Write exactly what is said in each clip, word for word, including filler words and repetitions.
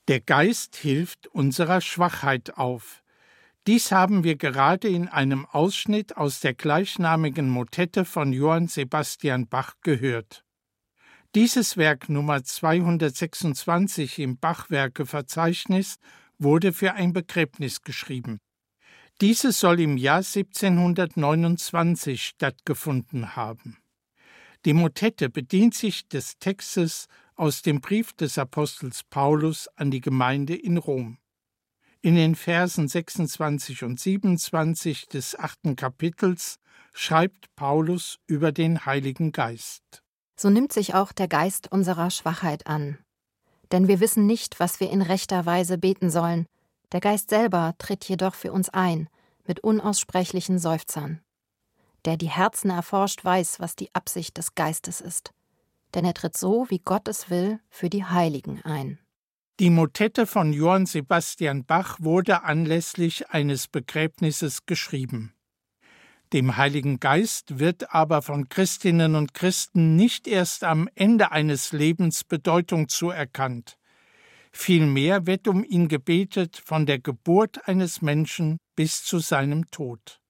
Der Geist hilft unserer Schwachheit auf. Dies haben wir gerade in einem Ausschnitt aus der gleichnamigen Motette von Johann Sebastian Bach gehört. Dieses Werk Nummer zweihundertsechsundzwanzig im Bachwerkeverzeichnis wurde für ein Begräbnis geschrieben. Dieses soll im Jahr siebzehnhundertneunundzwanzig stattgefunden haben. Die Motette bedient sich des Textes aus dem Brief des Apostels Paulus an die Gemeinde in Rom. In den Versen sechsundzwanzig und siebenundzwanzig des achten Kapitels schreibt Paulus über den Heiligen Geist. So nimmt sich auch der Geist unserer Schwachheit an. Denn wir wissen nicht, was wir in rechter Weise beten sollen. Der Geist selber tritt jedoch für uns ein, mit unaussprechlichen Seufzern. Der die Herzen erforscht, weiß, was die Absicht des Geistes ist. Denn er tritt so, wie Gott es will, für die Heiligen ein. Die Motette von Johann Sebastian Bach wurde anlässlich eines Begräbnisses geschrieben. Dem Heiligen Geist wird aber von Christinnen und Christen nicht erst am Ende eines Lebens Bedeutung zuerkannt. Vielmehr wird um ihn gebetet von der Geburt eines Menschen bis zu seinem Tod.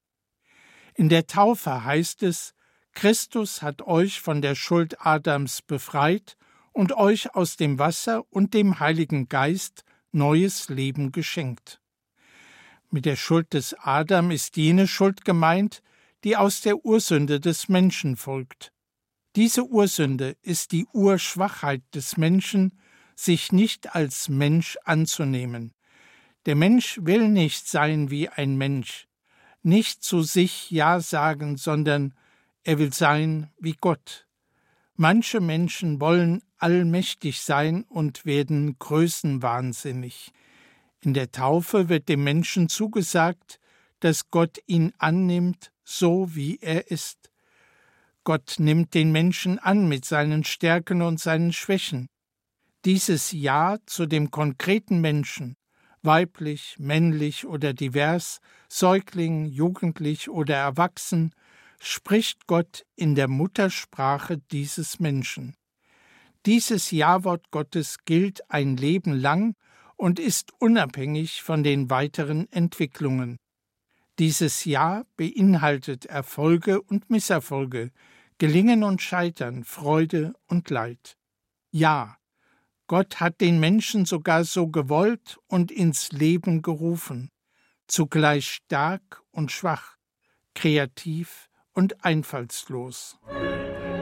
In der Taufe heißt es, Christus hat euch von der Schuld Adams befreit und euch aus dem Wasser und dem Heiligen Geist neues Leben geschenkt. Mit der Schuld des Adam ist jene Schuld gemeint, die aus der Ursünde des Menschen folgt. Diese Ursünde ist die Urschwachheit des Menschen, sich nicht als Mensch anzunehmen. Der Mensch will nicht sein wie ein Mensch, nicht zu sich Ja sagen, sondern er will sein wie Gott. Manche Menschen wollen allmächtig sein und werden größenwahnsinnig. In der Taufe wird dem Menschen zugesagt, dass Gott ihn annimmt, so wie er ist. Gott nimmt den Menschen an mit seinen Stärken und seinen Schwächen. Dieses Ja zu dem konkreten Menschen, weiblich, männlich oder divers, Säugling, jugendlich oder erwachsen, spricht Gott in der Muttersprache dieses Menschen. Dieses Ja-Wort Gottes gilt ein Leben lang und ist unabhängig von den weiteren Entwicklungen. Dieses Ja beinhaltet Erfolge und Misserfolge, Gelingen und Scheitern, Freude und Leid. Ja, Gott hat den Menschen sogar so gewollt und ins Leben gerufen, zugleich stark und schwach, kreativ und einfallslos.